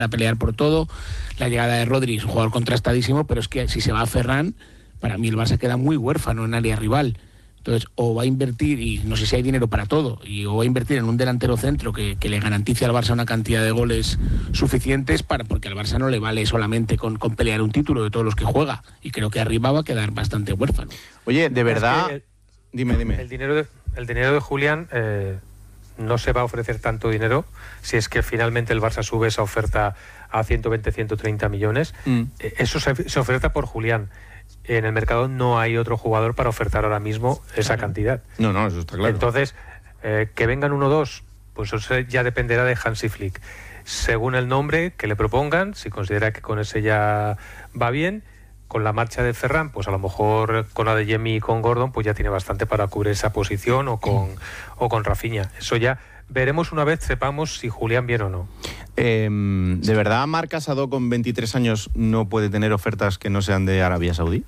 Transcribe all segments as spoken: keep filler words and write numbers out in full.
a pelear por todo. La llegada de Rodri es un jugador contrastadísimo, pero es que si se va a Ferran, para mí el Barça queda muy huérfano en área rival. Entonces, o va a invertir, y no sé si hay dinero para todo, y o va a invertir en un delantero centro que, que le garantice al Barça una cantidad de goles suficientes, para porque al Barça no le vale solamente con, con pelear un título de todos los que juega, y creo que arriba va a quedar bastante huérfano. Oye, de verdad, es el, dime, dime. El dinero de, el dinero de Julián eh, no se va a ofrecer tanto dinero si es que finalmente el Barça sube esa oferta a ciento veinte, ciento treinta millones. Mm. Eh, eso se, se oferta por Julián. En el mercado no hay otro jugador para ofertar ahora mismo esa claro. cantidad. No, no, eso está claro. Entonces, eh, que vengan uno o dos, pues eso ya dependerá de Hansi Flick. Según el nombre que le propongan, si considera que con ese ya va bien, con la marcha de Ferran, pues a lo mejor con la de Yemi y con Gordon, pues ya tiene bastante para cubrir esa posición, o con, o con Rafinha. Eso ya veremos una vez sepamos si Julián viene o no. Eh, ¿De verdad Marc Casado con veintitrés años no puede tener ofertas que no sean de Arabia Saudí?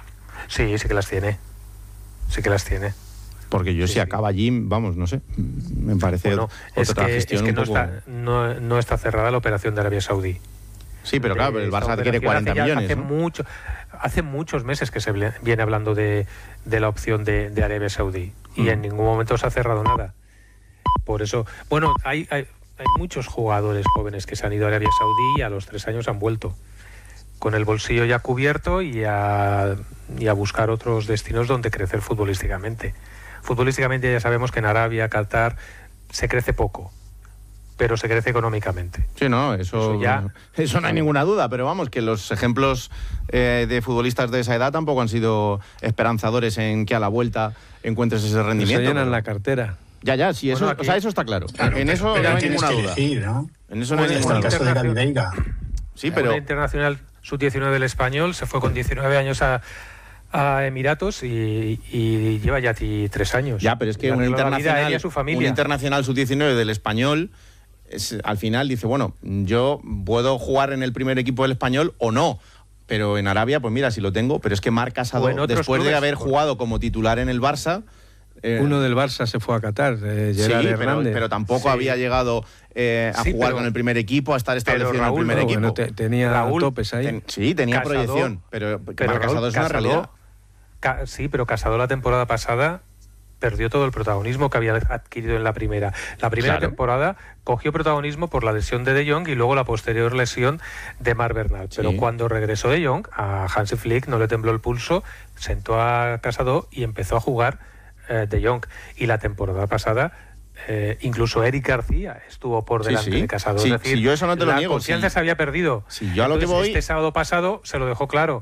Sí, sí que las tiene. Sí que las tiene. Porque yo sí, si acaba allí, vamos, no sé, me parece bueno, otra es que, gestión es que un no, poco... está, no, no está cerrada la operación de Arabia Saudí. Sí, pero claro, pero el Barça quiere cuarenta hace millones, hace, ¿no? mucho, hace muchos meses que se viene hablando de, de la opción de, de Arabia Saudí, y mm. en ningún momento se ha cerrado nada. Por eso, bueno, hay, hay, hay muchos jugadores jóvenes que se han ido a Arabia Saudí y a los tres años han vuelto con el bolsillo ya cubierto y a, y a buscar otros destinos donde crecer futbolísticamente. Futbolísticamente ya sabemos que en Arabia, Qatar, se crece poco, pero se crece económicamente. Sí, no, eso, eso, ya, eso no hay ninguna duda, pero vamos, que los ejemplos eh, de futbolistas de esa edad tampoco han sido esperanzadores en que a la vuelta encuentres ese rendimiento. Se llenan pero... la cartera. Ya, ya, sí, eso, bueno, aquí... o sea, eso está claro. claro en eso no hay ninguna duda. Elegir, ¿no? En eso no hay ninguna duda. En el caso de Gabi Veiga. Sí, pero... Una internacional sub diecinueve del Español se fue con diecinueve años a, a Emiratos y, y lleva ya tres años. Ya, pero es que un internacional, un internacional sub diecinueve del Español, es, al final dice, bueno, yo puedo jugar en el primer equipo del Español o no. Pero en Arabia, pues mira, si lo tengo. Pero es que Marc Casado, después clubes, de haber jugado como titular en el Barça... Eh, Uno del Barça se fue a Qatar, eh, Gerard sí, Hernández. Pero, pero tampoco sí. había llegado eh, a sí, jugar pero, con el primer equipo, a estar establecido Raúl, en el primer no, equipo. Bueno, te, tenía Raúl, topes ahí. Ten, sí, tenía Casado, proyección, pero, pero Marc Casado es una Casado, realidad. Ca, sí, pero Casado la temporada pasada perdió todo el protagonismo que había adquirido en la primera. La primera claro. temporada cogió protagonismo por la lesión de De Jong y luego la posterior lesión de Marc Bernal. Pero sí. cuando regresó De Jong, a Hansi Flick no le tembló el pulso, sentó a Casado y empezó a jugar eh, De Jong. Y la temporada pasada, eh, incluso Eric García estuvo por delante sí, sí. de Casado. Sí, es decir, sí, yo eso no te lo la niego. confianza sí. se había perdido. Sí, yo a lo Entonces, que voy... Este sábado pasado se lo dejó claro.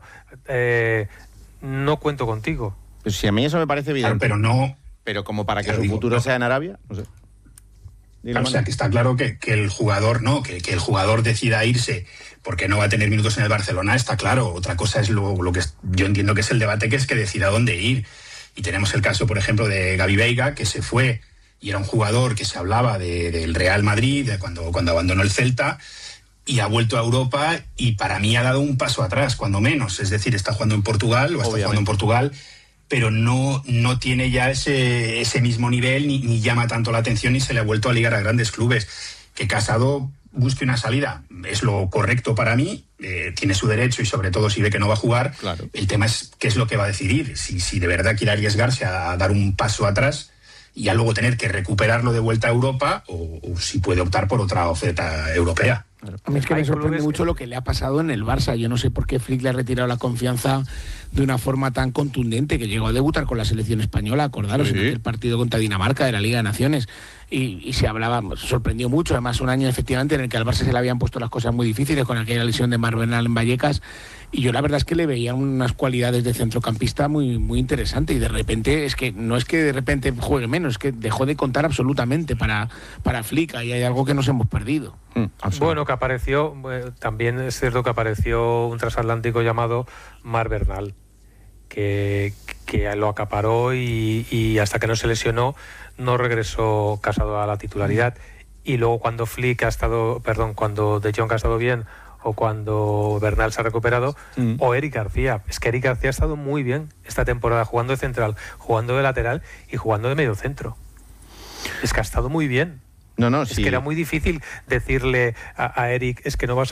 Eh, no cuento contigo. Pues si a mí eso me parece evidente. Claro, pero no... Pero como para que claro, su digo, futuro no. sea en Arabia, no sé. Claro, o sea, que está claro que, que el jugador no, que, que el jugador decida irse porque no va a tener minutos en el Barcelona, está claro. Otra cosa es lo, lo que es, yo entiendo que es el debate, que es que decida dónde ir. Y tenemos el caso, por ejemplo, de Gabi Veiga, que se fue y era un jugador que se hablaba de, del Real Madrid, de cuando, cuando abandonó el Celta, y ha vuelto a Europa y para mí ha dado un paso atrás, cuando menos. Es decir, está jugando en Portugal, o está Obviamente. jugando en Portugal, pero no, no tiene ya ese, ese mismo nivel, ni, ni llama tanto la atención, ni se le ha vuelto a ligar a grandes clubes. Que Casado busque una salida es lo correcto para mí, eh, tiene su derecho, y sobre todo si ve que no va a jugar. Claro. El tema es qué es lo que va a decidir, si, si de verdad quiere arriesgarse a dar un paso atrás y a luego tener que recuperarlo de vuelta a Europa, o, o si puede optar por otra oferta europea. A mí es que me sorprende mucho lo que le ha pasado en el Barça. Yo no sé por qué Flick le ha retirado la confianza de una forma tan contundente, que llegó a debutar con la selección española, acordaros, sí. en el partido contra Dinamarca de la Liga de Naciones. Y, y se hablaba, sorprendió mucho, además un año efectivamente en el que al Barça se le habían puesto las cosas muy difíciles con aquella lesión de Marc Bernal en Vallecas, y yo la verdad es que le veía unas cualidades de centrocampista muy, muy interesantes, y de repente, es que no es que de repente juegue menos, es que dejó de contar absolutamente para, para Flick, y hay algo que nos hemos perdido. Mm, bueno, que apareció, eh, también es cierto que apareció un transatlántico llamado Marc Bernal, que, que lo acaparó y, y hasta que no se lesionó no regresó Casado a la titularidad. Y luego cuando Flick ha estado, perdón, cuando De Jong ha estado bien, o cuando Bernal se ha recuperado, mm. o Eric García. Es que Eric García ha estado muy bien esta temporada, jugando de central, jugando de lateral y jugando de medio centro. Es que ha estado muy bien. No, no, es sí. que era muy difícil decirle a, a Eric, es que no vas